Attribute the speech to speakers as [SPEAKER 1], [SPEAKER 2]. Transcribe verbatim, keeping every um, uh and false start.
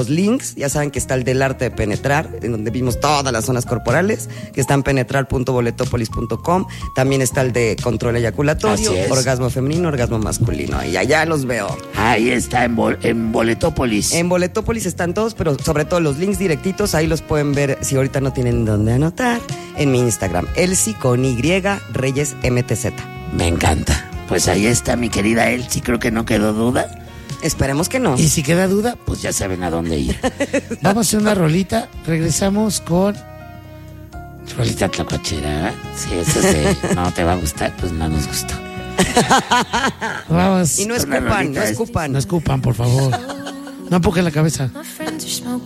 [SPEAKER 1] los links, ya saben que está el del arte de penetrar, en donde vimos todas las zonas corporales, que está en penetrar punto boletopolis punto com. También está el de control eyaculatorio, orgasmo femenino, orgasmo masculino. Y allá los veo.
[SPEAKER 2] Ahí está en, Bol- en Boletópolis.
[SPEAKER 1] En Boletópolis están todos, pero sobre todo los links directitos, ahí los pueden ver si ahorita no tienen dónde anotar. En mi Instagram, Elsie con Y, Reyes M T Z.
[SPEAKER 2] Me encanta. Pues ahí está mi querida Elsie, creo que no quedó duda.
[SPEAKER 1] Esperemos que no.
[SPEAKER 2] Y si queda duda, pues ya saben a dónde ir. Vamos a hacer una rolita, regresamos con rolita tlacuachera. Sí, eso sí, no te va a gustar, pues no nos gustó. Vamos.
[SPEAKER 1] Y no escupan, no escupan.
[SPEAKER 2] No escupan, por favor. No empujen la cabeza.